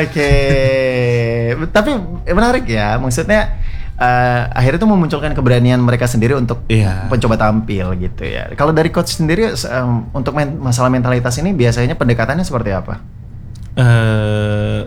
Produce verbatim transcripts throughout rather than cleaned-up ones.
Oke, tapi menarik ya, maksudnya uh, akhirnya itu memunculkan keberanian mereka sendiri untuk Iya. mencoba tampil gitu ya. Kalau dari coach sendiri um, untuk men- masalah mentalitas ini biasanya pendekatannya seperti apa? Eh,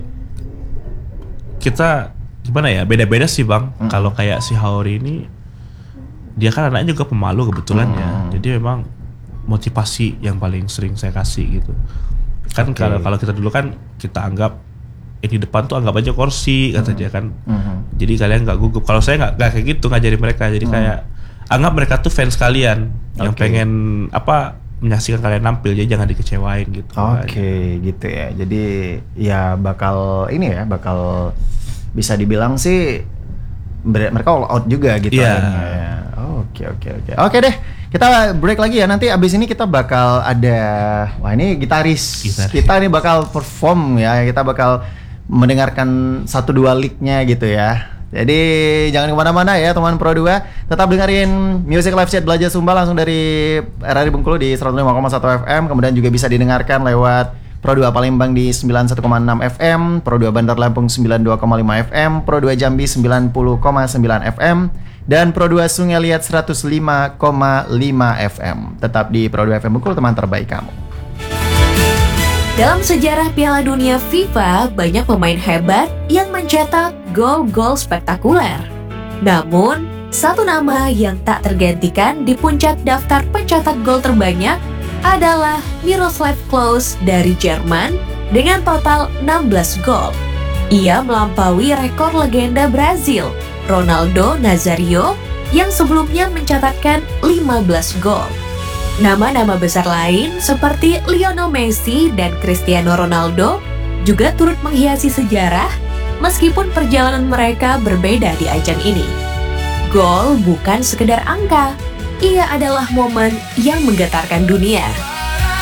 kita gimana ya? Beda-beda sih bang. Hmm. Kalau kayak si Haori ini, dia kan anaknya juga pemalu kebetulan Hmm. ya. Jadi memang motivasi yang paling sering saya kasih gitu. Kan Oke. kalau kalau kita dulu kan kita anggap ini depan tuh anggap aja kursi kata Hmm. dia kan. Hmm. Jadi kalian nggak gugup. Kalau saya nggak nggak kayak gitu ngajarin mereka. Jadi Hmm. kayak anggap mereka tuh fans kalian yang Oke. pengen apa menyaksikan kalian nampil. Jadi jangan dikecewain gitu. Oke, gitu ya. Jadi ya bakal ini ya, bakal bisa dibilang sih ber- mereka all out juga gitu. Iya. akhirnya ya. Oke, oke, oke. Oke deh, kita break lagi ya. Nanti abis ini kita bakal ada, wah ini gitaris. Gitaris. Kita ini bakal perform ya. Kita bakal mendengarkan satu dua licknya gitu ya. Jadi jangan kemana-mana ya teman Pro dua. Tetap dengerin Music Live Chat Belajar Sumba langsung dari R R I Bengkulu di seratus lima koma satu F M. Kemudian juga bisa didengarkan lewat Pro dua Palembang di sembilan puluh satu koma enam F M, Pro dua Bandar Lampung sembilan puluh dua koma lima F M, Pro dua Jambi sembilan puluh koma sembilan F M, dan Pro dua Sungai Liat seratus lima koma lima F M. Tetap di Pro dua F M Bengkulu, teman terbaik kamu. Dalam sejarah Piala Dunia FIFA, banyak pemain hebat yang mencetak gol-gol spektakuler. Namun, satu nama yang tak tergantikan di puncak daftar pencetak gol terbanyak adalah Miroslav Klose dari Jerman dengan total enam belas gol. Ia melampaui rekor legenda Brazil, Ronaldo Nazario, yang sebelumnya mencatatkan lima belas gol. Nama-nama besar lain seperti Lionel Messi dan Cristiano Ronaldo juga turut menghiasi sejarah meskipun perjalanan mereka berbeda di ajang ini. Gol bukan sekedar angka, ia adalah momen yang menggetarkan dunia.